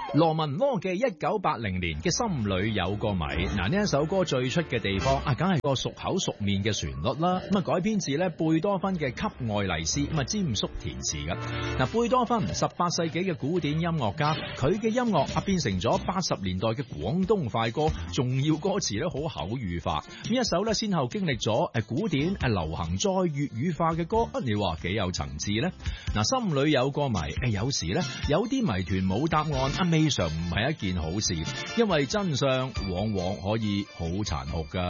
羅文羅嘅1980年嘅心裏有個謎，呢一首歌最出嘅地方梗係個熟口熟面嘅旋律啦。咁改編自咧貝多芬嘅《給愛麗絲》，詹叔填詞嘅。貝多芬18世紀嘅古典音樂家，佢嘅音樂變成咗80年代嘅廣東快歌，仲要歌詞咧好口語化。呢一首咧先後經歷咗古典、流行再粵語化嘅歌，你話幾有層次呢？心裏有個謎，有時咧有啲謎團冇答案，未嘗唔係一件好事，因為真相往往可以好殘酷噶。